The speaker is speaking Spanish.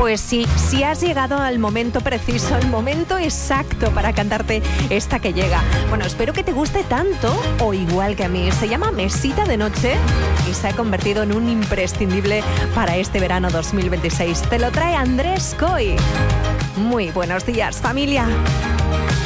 Pues sí, si has llegado al momento preciso, el momento exacto para cantarte esta que llega. Bueno, espero que te guste tanto o igual que a mí. Se llama Mesita de Noche y se ha convertido en un imprescindible para este verano 2026. Te lo trae Andrés Coy. Muy buenos días, familia.